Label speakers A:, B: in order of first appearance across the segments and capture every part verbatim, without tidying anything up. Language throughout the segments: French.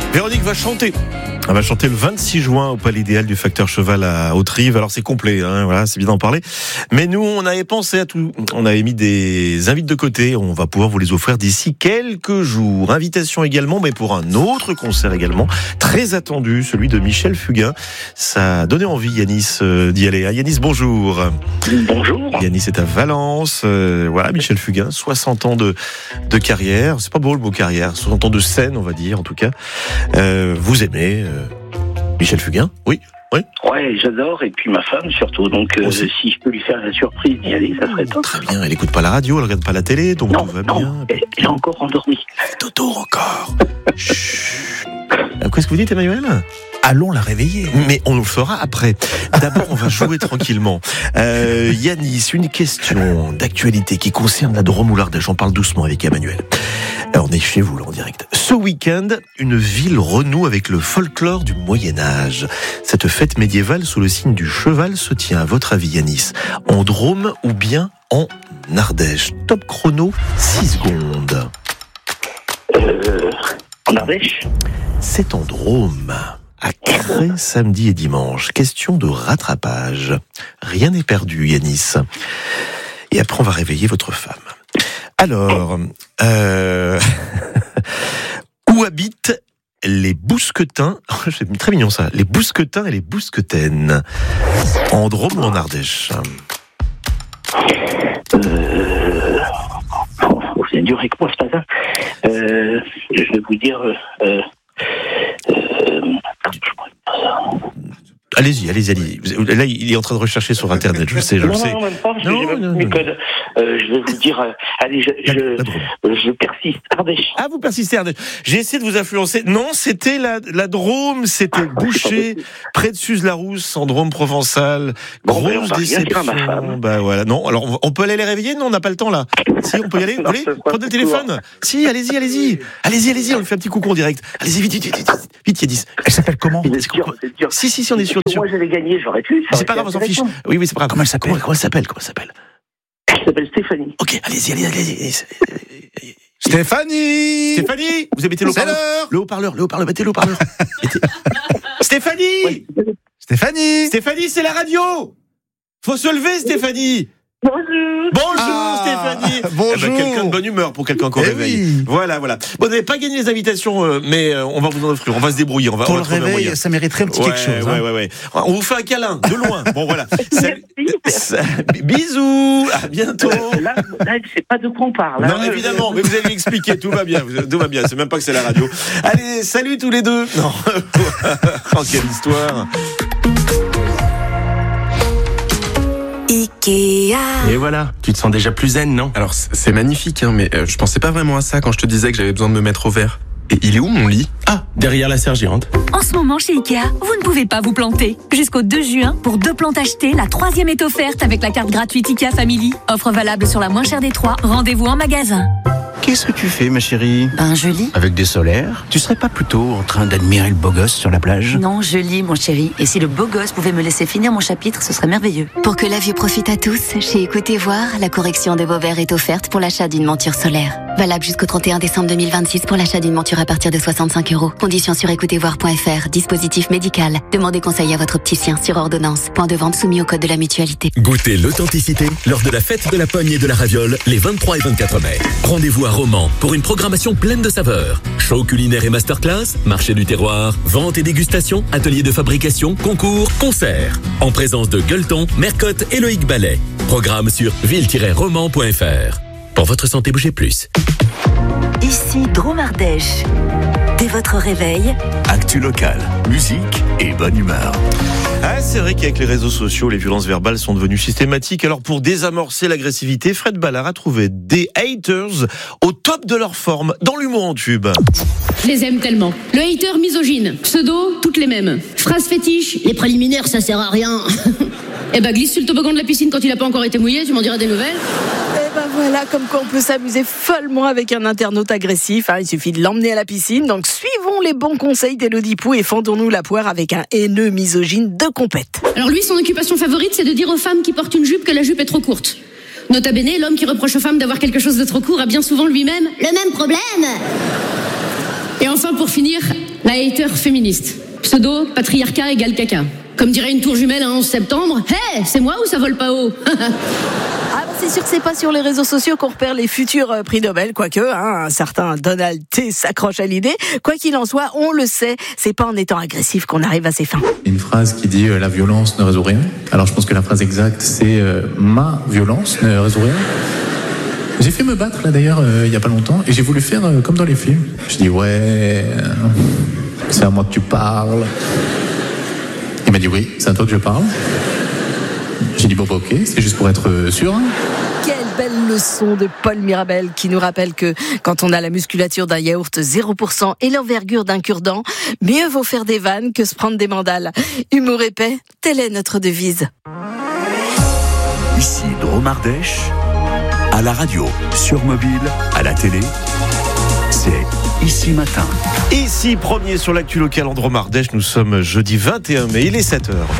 A: Véronique va chanter. Elle va chanter le vingt-six juin au Palais Idéal du Facteur Cheval à Haute-Rive. Alors c'est complet, hein, voilà, c'est bien d'en parler. Mais nous, on avait pensé à tout. On avait mis des invités de côté. On va pouvoir vous les offrir d'ici quelques jours. Invitation également, mais pour un autre concert également, très attendu, celui de Michel Fugain. Ça a donné envie, Yanis, euh, d'y aller. Yanis, bonjour.
B: Bonjour.
A: Yanis est à Valence. Euh, voilà, Michel Fugain, soixante ans de, de carrière. C'est pas beau le mot carrière. soixante ans de scène, on va dire, en tout cas. Euh, vous aimez euh, Michel Fugain? Oui. Oui.
B: Ouais, j'adore, et puis ma femme surtout, donc euh, si je peux lui faire la surprise d'y aller, ça serait top.
A: Très bien, elle écoute pas la radio, elle regarde pas la télé, donc
B: non,
A: tout va
B: non,
A: bien.
B: Elle, elle est encore endormie.
A: Toto encore. Chut. Qu'est-ce que vous dites, Emmanuel?
C: Allons la réveiller.
A: Mais on le fera après. D'abord, on va jouer tranquillement. Euh, Yanis, une question d'actualité qui concerne la Drôme ou l'Ardèche. J'en parle doucement avec Emmanuel. Alors, on est chez vous, là, en direct. Ce week-end, une ville renoue avec le folklore du Moyen-Âge. Cette fête médiévale sous le signe du cheval se tient, à votre avis, Yanis, en Drôme ou bien en Ardèche? Top chrono, six secondes.
B: Euh, en Ardèche?
A: C'est en Drôme. À Cré, samedi et dimanche. Question de rattrapage. Rien n'est perdu, Yanis. Et après, on va réveiller votre femme. Alors, euh... où habitent les Bousquetins? C'est très mignon ça. Les Bousquetins et les Bousquetaines. En Drôme ou en Ardèche?
B: Euh... Oh, c'est dur avec moi ce matin. Euh, je vais vous dire... Euh... Euh...
A: Allez-y, allez-y, allez-y. Là, il est en train de rechercher sur Internet, je sais, je
B: non,
A: le sais.
B: Non, même pas, parce que
A: non,
B: j'ai même
A: non,
B: mes
A: non.
B: codes. Euh, je vais vous dire, euh, allez, je,
A: La,
B: je,
A: la
B: je persiste. Ardèche.
A: Ah, vous persistez, Ardèche. J'ai essayé de vous influencer. Non, c'était la, la Drôme, c'était Boucher, près de Suze-la-Rousse, en Drôme provençal.
B: Bon, ben, on
A: Grosse
B: va rien dire à
A: déception.
B: ma femme.
A: Bah voilà. Non, alors on- on peut aller les réveiller? Non, on n'a pas le temps là. Si, on peut y aller? Vous
B: Non,
A: voulez?
B: c'est pas
A: Prenez le
B: tout
A: téléphone. Si, allez-y, allez-y. Allez-y, allez-y, on lui fait un petit coucou en direct. Allez-y, vite, vite, vite, vite, vite, Yanis.
C: Elle s'appelle comment?
B: C'est dur, c'est dur.
A: Si, si, si, on est sûr, on est sûr.
B: Moi, j'avais gagné, j'aurais pu.
A: Mais c'est pas grave, on s'en fiche. Oui, oui, c'est pas grave.
C: Comment elle s'appelle?
A: Comment, comment elle s'appelle? Comment elle s'appelle?
B: Elle s'appelle Stéphanie.
A: Ok, allez-y, allez-y, allez-y.
C: Stéphanie.
A: Stéphanie, vous avez mettez le
C: C'est
A: haut-parleur.
C: l'heure.
A: Le haut-parleur, le haut-parleur, mettez le haut-parleur. Mettez- Stéphanie!
C: Stéphanie.
A: Stéphanie, c'est la radio! Faut se lever, Stéphanie!
B: Bonjour.
A: Bonjour,
C: Ah,
A: Stéphanie!
C: bonjour.
A: Eh ben, quelqu'un de bonne humeur pour quelqu'un qu'on
C: Eh
A: réveille.
C: oui.
A: Voilà, voilà. Bon, vous n'avez pas gagné les invitations, euh, mais euh, on va vous en offrir. On va se débrouiller. On va,
C: Pour
A: on
C: le
A: va trouver un moyen.
C: réveil, ça mériterait un petit
A: Ouais,
C: quelque chose.
A: ouais,
C: hein.
A: ouais, ouais. On vous fait un câlin, de loin. Bon, voilà. Salut.
B: Merci.
A: Sa- Bisous! À bientôt!
B: Là, là, je sais pas de quoi on parle.
A: Non,
B: hein.
A: évidemment, mais vous allez lui expliquer, tout va bien, vous- tout va bien, c'est même pas que c'est la radio. Allez, salut tous les deux. Non, oh, quelle histoire.
D: Ikea.
A: Et voilà.
E: Tu te sens déjà plus zen, non?
F: Alors c- c'est magnifique, hein, mais euh, je pensais pas vraiment à ça quand je te disais que j'avais besoin de me mettre au vert. Et il est où mon lit?
E: Ah, derrière la serre géante.
D: En ce moment chez Ikea, vous ne pouvez pas vous planter. Jusqu'au deux juin, pour deux plantes achetées, la troisième est offerte avec la carte gratuite Ikea Family. Offre valable sur la moins chère des trois. Rendez-vous en magasin.
G: Qu'est-ce que tu fais, ma chérie?
D: Ben, je lis.
G: Avec des solaires? Tu serais pas plutôt en train d'admirer le beau gosse sur la plage?
D: Non, je lis, mon chéri. Et si le beau gosse pouvait me laisser finir mon chapitre, ce serait merveilleux. Pour que la vue profite à tous, chez Écoutez Voir, la correction de vos verres est offerte pour l'achat d'une monture solaire. Valable jusqu'au trente et un décembre deux mille vingt-six pour l'achat d'une monture à partir de soixante-cinq euros. Conditions sur écoutez voir point f r. Dispositif médical. Demandez conseil à votre opticien sur ordonnance. Point de vente soumis au code de la mutualité.
H: Goûtez l'authenticité lors de la fête de la pomme et de la raviole les vingt-trois et vingt-quatre mai. Rendez-vous à Romans pour une programmation pleine de saveurs. Show culinaire et masterclass, marché du terroir, vente et dégustation, atelier de fabrication, concours, concerts. En présence de Gueuleton, Mercotte et Loïc Ballet. Programme sur ville tiret romans point f r. Pour votre santé, bougez plus.
D: Ici Drôme Ardèche. Dès votre réveil,
H: Actu local, musique et bonne humeur.
A: Ah, c'est vrai qu'avec les réseaux sociaux, les violences verbales sont devenues systématiques. Alors, pour désamorcer l'agressivité, Fred Ballard a trouvé des haters au top de leur forme dans l'humour en tube.
I: Je les aime tellement. Le hater misogyne, pseudo, toutes les mêmes. Phrase fétiche, les préliminaires, ça sert à rien. Eh ben, glisse sur le toboggan de la piscine quand il a pas encore été mouillé, tu m'en diras des nouvelles.
J: Eh ben voilà, comme quoi on peut s'amuser follement avec un internaute agressif. Hein, il suffit de l'emmener à la piscine. Donc suivons les bons conseils d'Élodie Pou et fendons-nous la poire avec un haineux misogyne de compète.
I: Alors lui, son occupation favorite, c'est de dire aux femmes qui portent une jupe que la jupe est trop courte. Nota bene, l'homme qui reproche aux femmes d'avoir quelque chose de trop court a bien souvent lui-même le même problème. Et enfin, pour finir, la hater féministe. Pseudo, patriarcat égale caca. Comme dirait une tour jumelle un onze septembre, hé, hey, c'est moi ou ça vole pas haut?
J: Ah, c'est sûr que c'est pas sur les réseaux sociaux qu'on repère les futurs euh, prix Nobel, quoique hein, un certain Donald T s'accroche à l'idée. Quoi qu'il en soit, on le sait, c'est pas en étant agressif qu'on arrive à ses fins.
K: Une phrase qui dit euh, « la violence ne résout rien ». Alors je pense que la phrase exacte c'est euh, « ma violence ne résout rien ». J'ai fait me battre là d'ailleurs euh, il y a pas longtemps et j'ai voulu faire euh, comme dans les films. Je dis « ouais, euh, c'est à moi que tu parles ». Il m'a dit « oui, c'est à toi que je parle ». J'ai dit bon bah ok, c'est juste pour être sûr.
J: Quelle belle leçon de Paul Mirabel qui nous rappelle que quand on a la musculature d'un yaourt zéro pour cent et l'envergure d'un cure-dent, mieux vaut faire des vannes que se prendre des mandales. Humour épais, telle est notre devise.
G: Ici Drôme Ardèche, à la radio, sur mobile, à la télé, c'est Ici Matin.
A: Ici, premier sur l'actu local en Drôme Ardèche, nous sommes jeudi vingt et un mai, il est sept heures.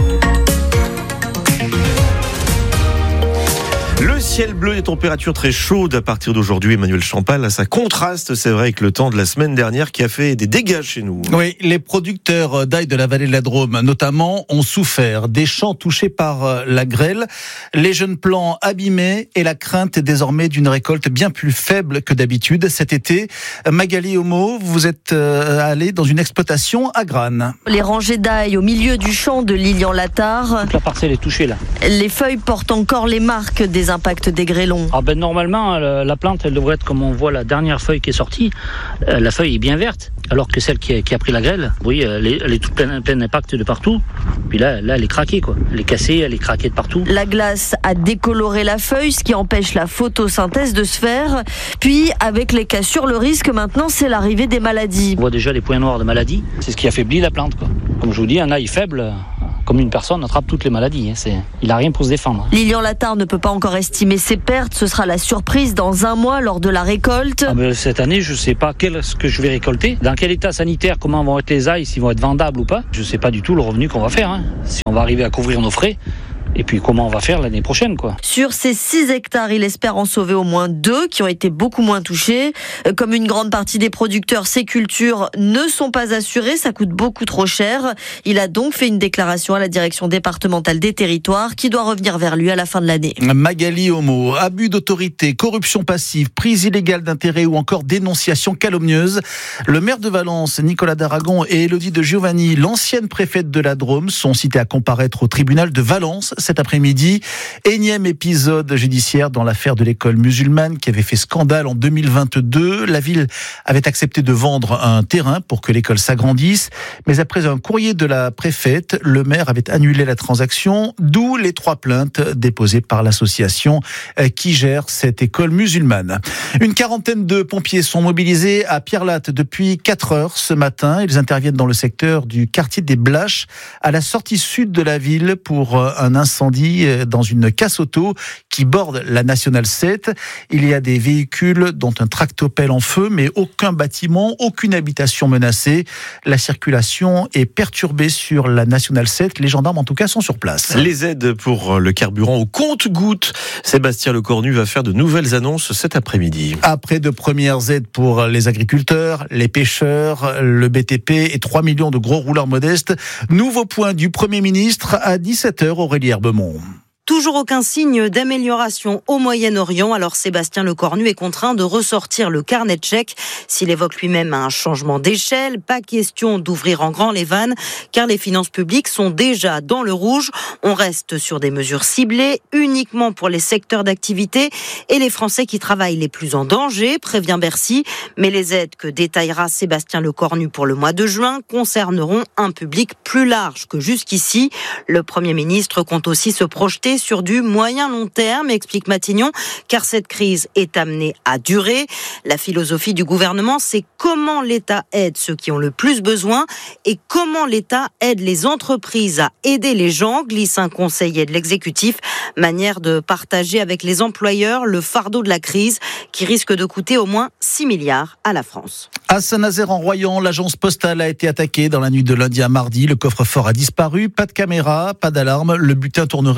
A: Le ciel bleu, des températures très chaudes à partir d'aujourd'hui. Emmanuel Champal, ça contraste, c'est vrai, avec le temps de la semaine dernière qui a fait des dégâts chez nous.
C: Oui, les producteurs d'ail de la vallée de la Drôme, notamment, ont souffert. Des champs touchés par la grêle, les jeunes plants abîmés et la crainte désormais d'une récolte bien plus faible que d'habitude. Cet été, Magali Homo, vous êtes allée dans une exploitation à Grane.
L: Les rangées d'ail au milieu du champ de Lilian Latard.
M: Toute la parcelle est touchée là.
L: Les feuilles portent encore les marques des impacts des grêlons.
M: Ah ben normalement la plante elle devrait être comme on voit la dernière feuille qui est sortie, la feuille est bien verte alors que celle qui a, qui a pris la grêle, oui elle est, elle est toute pleine, pleine d'impact de partout. Puis là, là elle est craquée quoi, elle est cassée, elle est craquée de partout.
L: La glace a décoloré la feuille, ce qui empêche la photosynthèse de se faire. Puis avec les cassures, le risque maintenant c'est l'arrivée des maladies.
M: On voit déjà les points noirs de maladies, c'est ce qui affaiblit la plante quoi. Comme je vous dis, un ail faible, comme une personne, attrape toutes les maladies. C'est... Il n'a rien pour se défendre.
L: Lilian Latard ne peut pas encore estimer ses pertes. Ce sera la surprise dans un mois lors de la récolte.
M: Ah ben, cette année, je ne sais pas quel, ce que je vais récolter. Dans quel état sanitaire, comment vont être les ails, s'ils vont être vendables ou pas. Je ne sais pas du tout le revenu qu'on va faire. Hein. Si on va arriver à couvrir nos frais. Et puis comment on va faire l'année prochaine quoi.
L: Sur ces six hectares, il espère en sauver au moins deux qui ont été beaucoup moins touchés. Comme une grande partie des producteurs, ces cultures ne sont pas assurées, ça coûte beaucoup trop cher. Il a donc fait une déclaration à la direction départementale des territoires qui doit revenir vers lui à la fin de l'année.
C: Magali Homo, abus d'autorité, corruption passive, prise illégale d'intérêt ou encore dénonciation calomnieuse. Le maire de Valence, Nicolas Daragon, et Élodie de Giovanni, l'ancienne préfète de la Drôme, sont cités à comparaître au tribunal de Valence cet après-midi. Énième épisode judiciaire dans l'affaire de l'école musulmane qui avait fait scandale en deux mille vingt-deux. La ville avait accepté de vendre un terrain pour que l'école s'agrandisse. Mais après un courrier de la préfète, le maire avait annulé la transaction, d'où les trois plaintes déposées par l'association qui gère cette école musulmane. Une quarantaine de pompiers sont mobilisés à Pierrelatte depuis quatre heures ce matin. Ils interviennent dans le secteur du quartier des Blaches, à la sortie sud de la ville, pour un incendie dans une casse auto qui borde la nationale sept. Il y a des véhicules dont un tractopelle en feu, mais aucun bâtiment, aucune habitation menacée. La circulation est perturbée sur la nationale sept. Les gendarmes en tout cas sont sur place.
A: Les aides pour le carburant au compte-gouttes. Sébastien Lecornu va faire de nouvelles annonces cet après-midi.
C: Après de premières aides pour les agriculteurs, les pêcheurs, le B T P et trois millions de gros rouleurs modestes, nouveau point du Premier ministre à dix-sept heures, Aurélie Herbemont.
N: Toujours aucun signe d'amélioration au Moyen-Orient, alors Sébastien Lecornu est contraint de ressortir le carnet de chèques. S'il évoque lui-même un changement d'échelle, pas question d'ouvrir en grand les vannes, car les finances publiques sont déjà dans le rouge. On reste sur des mesures ciblées, uniquement pour les secteurs d'activité et les Français qui travaillent les plus en danger, prévient Bercy. Mais les aides que détaillera Sébastien Lecornu pour le mois de juin concerneront un public plus large que jusqu'ici. Le Premier ministre compte aussi se projeter sur du moyen-long terme, explique Matignon, car cette crise est amenée à durer. La philosophie du gouvernement, c'est comment l'État aide ceux qui ont le plus besoin et comment l'État aide les entreprises à aider les gens, glisse un conseiller de l'exécutif. Manière de partager avec les employeurs le fardeau de la crise qui risque de coûter au moins six milliards à la France.
C: À Saint-Nazaire-en-Royan, l'agence postale a été attaquée dans la nuit de lundi à mardi. Le coffre-fort a disparu, pas de caméra, pas d'alarme. Le butin tournerait entre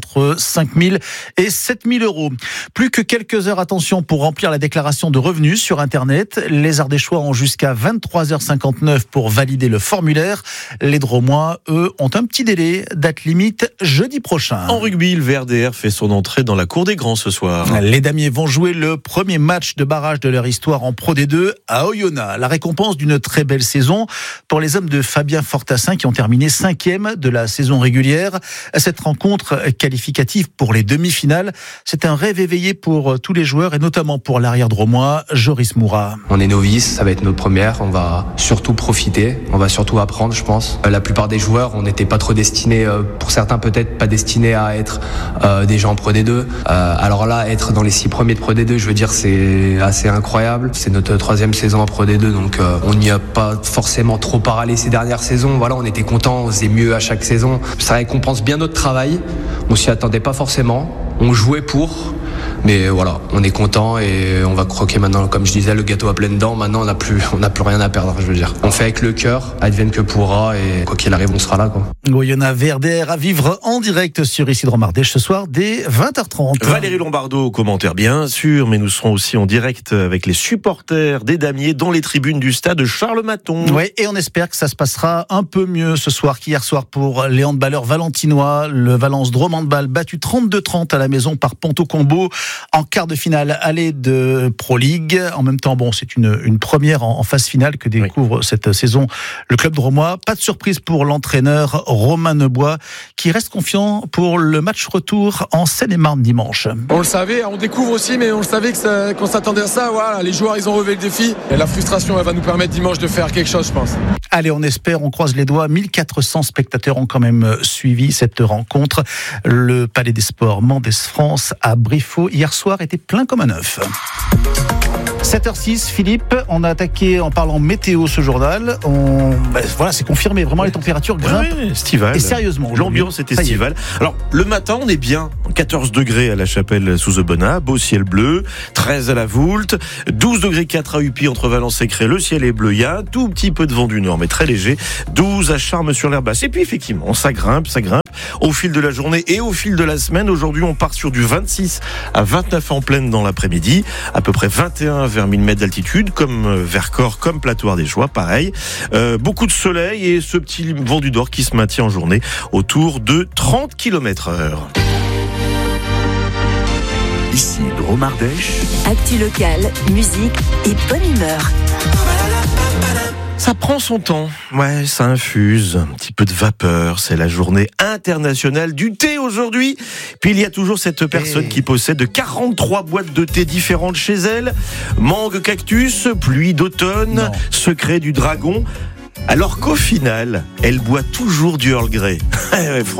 C: entre cinq mille et sept mille euros. Plus que quelques heures, attention, pour remplir la déclaration de revenus sur Internet. Les Ardéchois ont jusqu'à vingt-trois heures cinquante-neuf pour valider le formulaire. Les Dromois, eux, ont un petit délai. Date limite jeudi prochain.
A: En rugby, le V R D R fait son entrée dans la cour des grands ce soir.
C: Les Damiers vont jouer le premier match de barrage de leur histoire en Pro D deux à Oyonnax. La récompense d'une très belle saison pour les hommes de Fabien Fortassin qui ont terminé cinquième de la saison régulière. Cette rencontre qualificative pour les demi-finales, c'est un rêve éveillé pour tous les joueurs et notamment pour l'arrière dromois, Joris Moura.
O: On est novices, ça va être notre première, on va surtout profiter, on va surtout apprendre je pense. La plupart des joueurs, on n'était pas trop destinés, pour certains peut-être pas destinés à être euh, déjà en Pro D deux. Euh, alors là, être dans les six premiers de Pro D deux, je veux dire, c'est assez incroyable. C'est notre troisième saison en Pro D deux, donc euh, on n'y a pas forcément trop parlé ces dernières saisons. Voilà, on était contents, on faisait mieux à chaque saison. Ça récompense bien notre travail, on s'y attendait pas forcément, on jouait pour... Mais voilà, on est content et on va croquer maintenant, comme je disais, le gâteau à pleines dents. Maintenant, on n'a plus, on n'a plus rien à perdre, je veux dire. On fait avec le cœur, advienne que pourra, et quoi qu'il arrive, on sera là, quoi.
C: Oyonnax V R D R à vivre en direct sur Ici Drôme Ardèche ce soir dès vingt heures trente.
A: Valérie Lombardo au commentaire, bien sûr, mais nous serons aussi en direct avec les supporters des Damiers dans les tribunes du stade Charles-Maton.
C: Oui, et on espère que ça se passera un peu mieux ce soir qu'hier soir pour les handballeurs valentinois. Le Valence Drôme Handball battu trente-deux trente à la maison par Ponto Combo en quart de finale aller de Pro League. En même temps, bon, c'est une, une première en, en phase finale que découvre oui. cette saison le club drômois. Pas de surprise pour l'entraîneur Romain Nebois qui reste confiant pour le match retour en Seine-et-Marne dimanche.
P: On le savait, on découvre aussi, mais on le savait que ça, qu'on s'attendait à ça. Voilà, les joueurs, ils ont relevé le défi et la frustration, elle va nous permettre dimanche de faire quelque chose, je pense.
C: Allez, on espère, on croise les doigts. mille quatre cents spectateurs ont quand même suivi cette rencontre. Le Palais des Sports Mendès France à Briffaut hier soir était plein comme un œuf. sept heures six, Philippe, on a attaqué en parlant météo ce journal. On... Ben, voilà, c'est confirmé, vraiment les températures grimpent.
A: Ouais, estival.
C: Et sérieusement.
A: L'ambiance est estivale. Alors, le matin, on est bien. quatorze degrés à la Chapelle sous Aubenas, beau ciel bleu, treize à la Voulte, douze degrés quatre à Upi entre Valence et Cré, le ciel est bleu. Il y a un tout petit peu de vent du nord, mais très léger. douze à Charmes-sur-l'Herbasse. Et puis, effectivement, ça grimpe, ça grimpe au fil de la journée et au fil de la semaine. Aujourd'hui, on part sur du vingt-six à vingt-neuf en pleine dans l'après-midi, à peu près vingt et un vers mille mètres d'altitude, comme Vercors, comme Plateau Ardéchois, pareil. Euh, beaucoup de soleil et ce petit vent du nord qui se maintient en journée autour de trente kilomètres heure.
G: Ici, Drôme Ardèche.
Q: Actu locale, musique et bonne humeur.
A: Ça prend son temps, ouais, ça infuse un petit peu de vapeur. C'est la journée internationale du thé aujourd'hui. Puis il y a toujours cette personne et... qui possède quarante-trois boîtes de thé différentes chez elle. Mangue cactus, pluie d'automne, non. secret du dragon. Alors qu'au final, elle boit toujours du Earl Grey.